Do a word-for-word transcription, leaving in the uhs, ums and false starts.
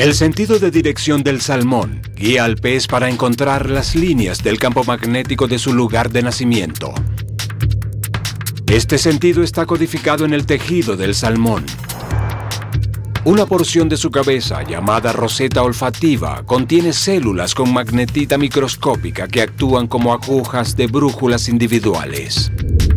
El sentido de dirección del salmón guía al pez para encontrar las líneas del campo magnético de su lugar de nacimiento. Este sentido está codificado en el tejido del salmón. Una porción de su cabeza, llamada roseta olfativa, contiene células con magnetita microscópica que actúan como agujas de brújulas individuales.